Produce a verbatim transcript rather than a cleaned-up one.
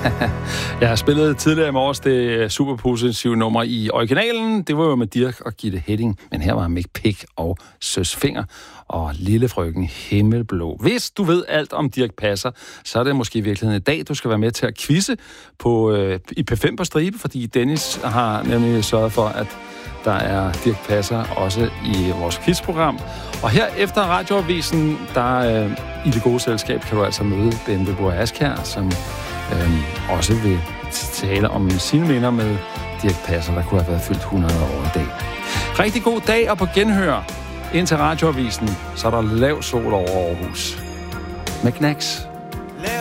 Jeg har spillet tidligere i morges det super positive nummer i originalen. Det var jo med Dirch og Gitte Hedding, men her var Mick Pick og Søs Finger og Lille Frøken Himmelblå. Hvis du ved alt om Dirch Passer, så er det måske i virkeligheden i dag, du skal være med til at quizze på, øh, i P fem på stribe, fordi Dennis har nemlig sørget for, at der er Dirch Passer også i vores quizprogram. Og her efter radioavisen, der øh, i det gode selskab, kan du altså møde Bente Boer Askjær, som øh, også vil tale om sine minder med Dirch Passer, der kunne have været fyldt hundrede år i dag. Rigtig god dag, og på genhør indtil radioavisen, så er der lav sol over Aarhus. Med Knacks.